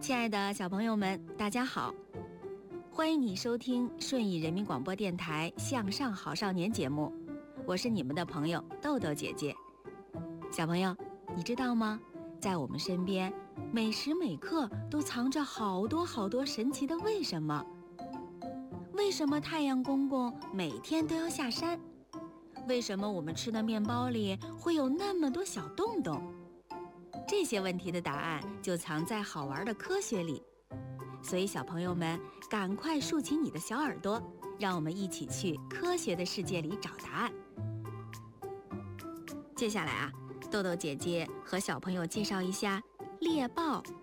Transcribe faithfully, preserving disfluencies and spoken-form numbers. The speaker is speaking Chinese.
亲爱的小朋友们，大家好！欢迎你收听顺义人民广播电台《向上好少年》节目，我是你们的朋友豆豆姐姐。小朋友，你知道吗？在我们身边，每时每刻都藏着好多好多神奇的为什么。为什么太阳公公每天都要下山？为什么我们吃的面包里会有那么多小洞洞？这些问题的答案就藏在好玩的科学里。所以小朋友们，赶快竖起你的小耳朵，让我们一起去科学的世界里找答案。接下来啊，豆豆姐姐和小朋友介绍一下猎豹